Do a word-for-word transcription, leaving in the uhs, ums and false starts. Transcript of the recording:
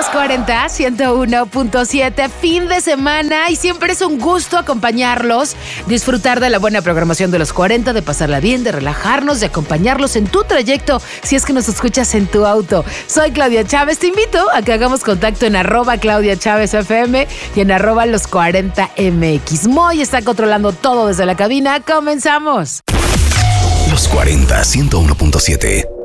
cuarenta, ciento uno punto siete, fin de semana y siempre es un gusto acompañarlos, disfrutar de la buena programación de los cuarenta, de pasarla bien, de relajarnos, de acompañarlos en tu trayecto, si es que nos escuchas en tu auto. Soy Claudia Chávez, te invito a que hagamos contacto en arroba Claudia Chávez F M y en arroba los cuarenta M X. Moy está controlando todo desde la cabina, comenzamos. Los cuarenta, ciento uno punto siete.